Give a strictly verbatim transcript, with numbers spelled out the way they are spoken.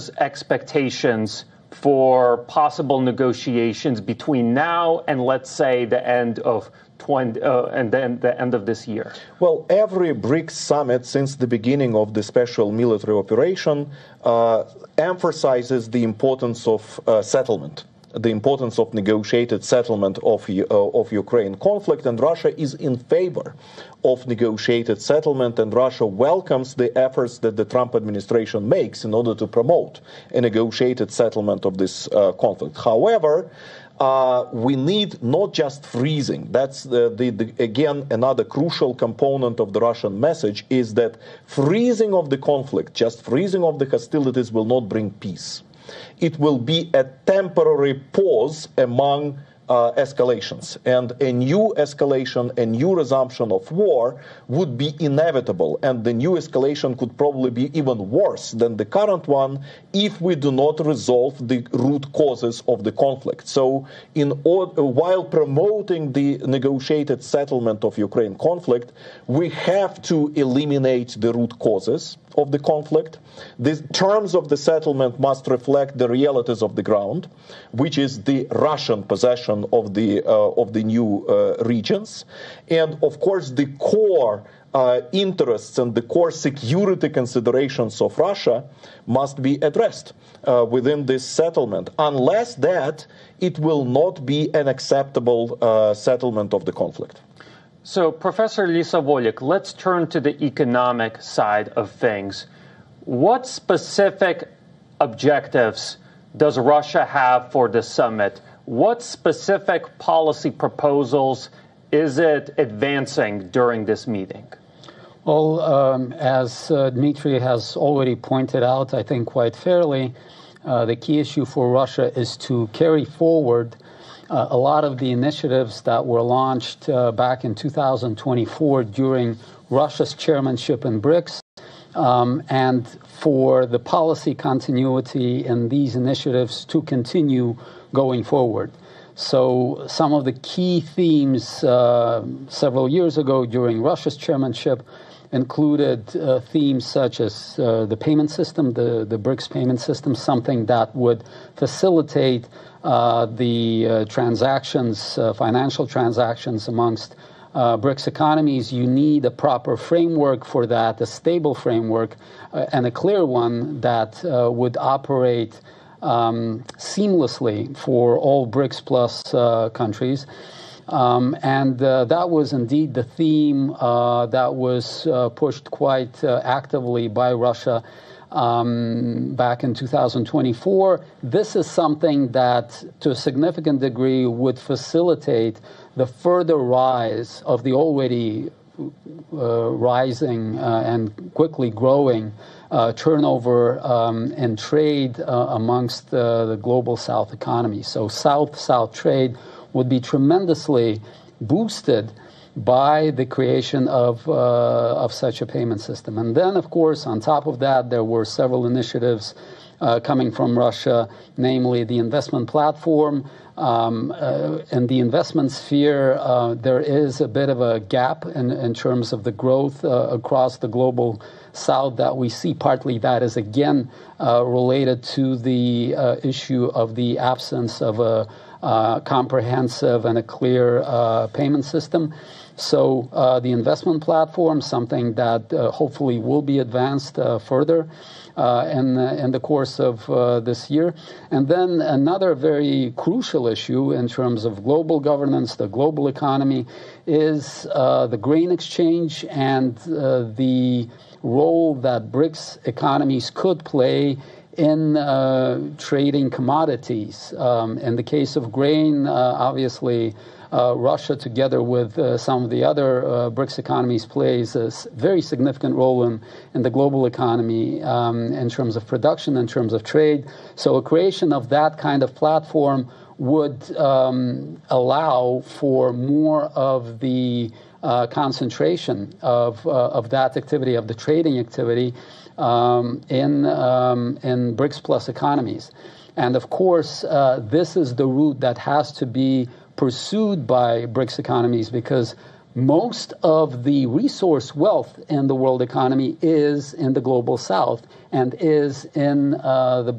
Russia's expectations for possible negotiations between now and, let's say, the end of twenty uh, and then the end of this year? Well, every BRICS summit since the beginning of the special military operation uh, emphasizes the importance of uh, settlement, the importance of negotiated settlement of uh, of Ukraine conflict, and Russia is in favor of negotiated settlement, and Russia welcomes the efforts that the Trump administration makes in order to promote a negotiated settlement of this uh, conflict. However, Uh, we need not just freezing. That's the, the, the, again, another crucial component of the Russian message is that freezing of the conflict, just freezing of the hostilities will not bring peace. It will be a temporary pause among Uh, escalations, and a new escalation, a new resumption of war would be inevitable, and the new escalation could probably be even worse than the current one if we do not resolve the root causes of the conflict. So, in order, while promoting the negotiated settlement of Ukraine conflict, we have to eliminate the root causes of the conflict. The terms of the settlement must reflect the realities of the ground, which is the Russian possession of the uh, of the new uh, regions, and of course the core uh, interests and the core security considerations of Russia must be addressed uh, within this settlement. Unless that, it will not be an acceptable uh, settlement of the conflict. So, Professor Lysavolyk, let's turn to the economic side of things. What specific objectives does Russia have for the summit? What specific policy proposals is it advancing during this meeting? Well, um, as uh, Dmitry has already pointed out, I think quite fairly, uh, the key issue for Russia is to carry forward Uh, a lot of the initiatives that were launched uh, back in two thousand twenty-four during Russia's chairmanship in BRICS, um, and for the policy continuity in these initiatives to continue going forward. So some of the key themes uh, several years ago during Russia's chairmanship included uh, themes such as uh, the payment system, the, the BRICS payment system, something that would facilitate uh, the uh, transactions, uh, financial transactions amongst uh, BRICS economies. You need a proper framework for that, a stable framework, uh, and a clear one that uh, would operate um, seamlessly for all BRICS plus uh, countries. Um, and uh, that was indeed the theme uh, that was uh, pushed quite uh, actively by Russia um, back in two thousand twenty-four. This is something that, to a significant degree, would facilitate the further rise of the already uh, rising uh, and quickly growing uh, turnover um, and trade uh, amongst uh, the global South economy. So South-South trade would be tremendously boosted by the creation of uh, of such a payment system. And then, of course, on top of that, there were several initiatives uh, coming from Russia, namely the investment platform. Um, uh, in the investment sphere, uh, there is a bit of a gap in, in terms of the growth uh, across the global South that we see. Partly that is, again, uh, related to the uh, issue of the absence of a Uh, comprehensive and a clear uh, payment system. So uh, the investment platform, something that uh, hopefully will be advanced uh, further uh, in, uh, in the course of uh, this year. And then another very crucial issue in terms of global governance, the global economy, is uh, the grain exchange and uh, the role that BRICS economies could play in uh, trading commodities. Um, in the case of grain, uh, obviously, uh, Russia, together with uh, some of the other uh, BRICS economies, plays a very significant role in, in the global economy um, in terms of production, in terms of trade. So a creation of that kind of platform would um, allow for more of the uh, concentration of, uh, of that activity, of the trading activity, Um, in um, in BRICS plus economies. And of course, uh, this is the route that has to be pursued by BRICS economies, because most of the resource wealth in the world economy is in the global South and is in uh, the